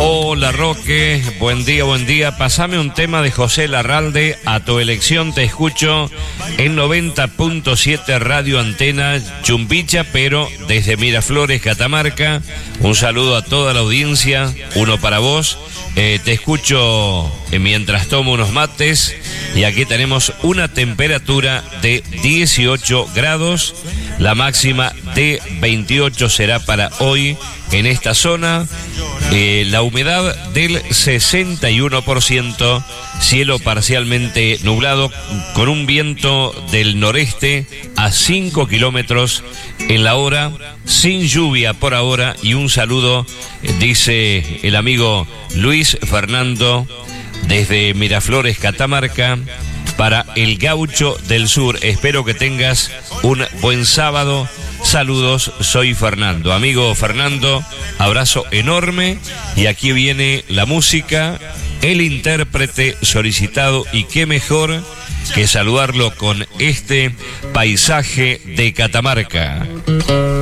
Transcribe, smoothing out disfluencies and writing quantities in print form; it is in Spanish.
Hola Roque, buen día. Pasame un tema de José Larralde, a tu elección te escucho en 90.7 Radio Antena Chumbicha, pero desde Miraflores, Catamarca. Un saludo a toda la audiencia, uno para vos. Te escucho mientras tomo unos mates y aquí tenemos una temperatura de 18 grados, la máxima de 28 será para hoy en esta zona. La humedad del 61%, cielo parcialmente nublado con un viento del noreste a 5 kilómetros en la hora, sin lluvia por ahora. Y un saludo, dice el amigo Luis Fernando, desde Miraflores, Catamarca, para el Gaucho del Sur. Espero que tengas un buen sábado. Saludos, soy Fernando. Amigo Fernando, abrazo enorme. Y aquí viene la música, el intérprete solicitado, y qué mejor que saludarlo con este paisaje de Catamarca.